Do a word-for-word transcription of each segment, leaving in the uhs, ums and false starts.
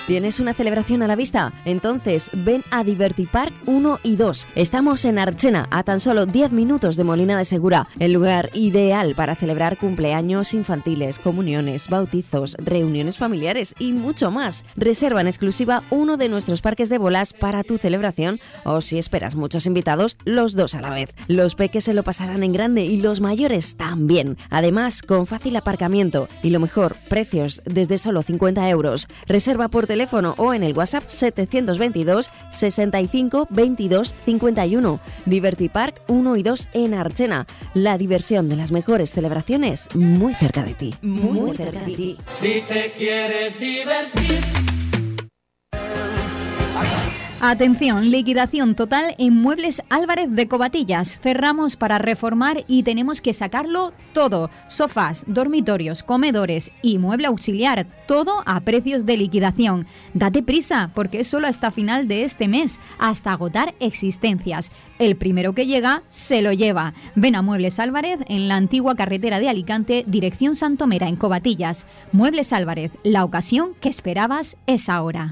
¿Tienes una celebración a la vista? Entonces ven a Divertipark uno y dos. Estamos en Archena, a tan solo diez minutos de Molina de Segura, el lugar ideal para celebrar cumpleaños infantiles, comuniones, bautizos, reuniones familiares y mucho más. Reserva en exclusiva uno de nuestros parques de bolas para tu celebración o, si esperas muchos invitados, los dos a la vez. Los peques se lo pasarán en grande y los mayores también. Además, con fácil aparcamiento y lo mejor, precios desde solo cincuenta euros. Reserva por teléfono o en el WhatsApp setecientos veintidós, sesenta y cinco, veintidós, cincuenta y uno. Divertipark uno y dos en Archena. La diversión de las mejores celebraciones muy cerca de ti. Muy, muy cerca de ti. Si te quieres divertir. Atención, liquidación total en Muebles Álvarez de Covatillas. Cerramos para reformar y tenemos que sacarlo todo. Sofás, dormitorios, comedores y mueble auxiliar, todo a precios de liquidación. Date prisa porque es solo hasta final de este mes, hasta agotar existencias. El primero que llega se lo lleva. Ven a Muebles Álvarez en la antigua carretera de Alicante, dirección Santomera en Covatillas. Muebles Álvarez, la ocasión que esperabas es ahora.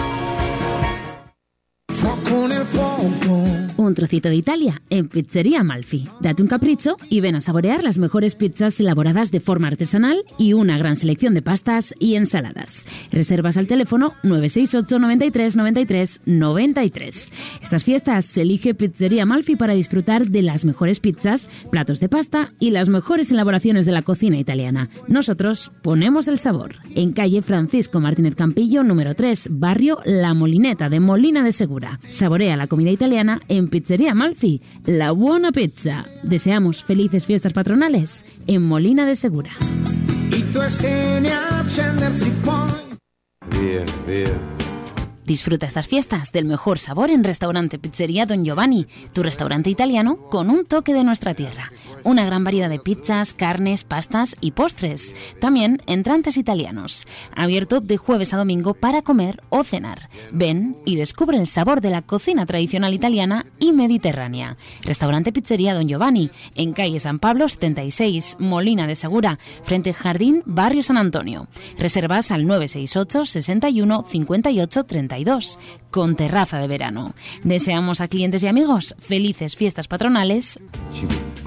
Un trocito de Italia en Pizzería Amalfi. Date un capricho y ven a saborear las mejores pizzas elaboradas de forma artesanal y una gran selección de pastas y ensaladas. Reservas al teléfono nueve seis ocho, noventa y tres, noventa y tres, noventa y tres. Estas fiestas elige Pizzería Amalfi para disfrutar de las mejores pizzas, platos de pasta y las mejores elaboraciones de la cocina italiana. Nosotros ponemos el sabor. En calle Francisco Martínez Campillo, número tres, barrio La Molineta de Molina de Segura. Saborea la comida italiana en Pizzería Amalfi, la buona pizza. Deseamos felices fiestas patronales en Molina de Segura. Via, via. Disfruta estas fiestas del mejor sabor en Restaurante Pizzería Don Giovanni, tu restaurante italiano con un toque de nuestra tierra. Una gran variedad de pizzas, carnes, pastas y postres. También entrantes italianos. Abierto de jueves a domingo para comer o cenar. Ven y descubre el sabor de la cocina tradicional italiana y mediterránea. Restaurante Pizzería Don Giovanni, en calle San Pablo setenta y seis, Molina de Segura, frente al Jardín, Barrio San Antonio. Reservas al nueve seis ocho, sesenta y uno, cincuenta y ocho, treinta y dos, con terraza de verano. Deseamos a clientes y amigos felices fiestas patronales.